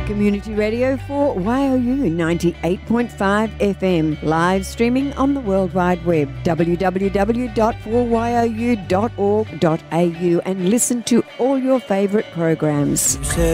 Community radio for YOU 98.5 FM. Live streaming on the World Wide Web. www.4you.org.au and listen to all your favourite programs.